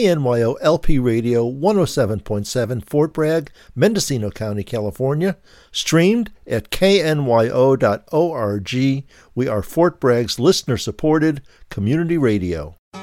KNYO LP Radio 107.7 Fort Bragg, Mendocino County, California. Streamed at knyo.org. We are Fort Bragg's listener-supported community radio.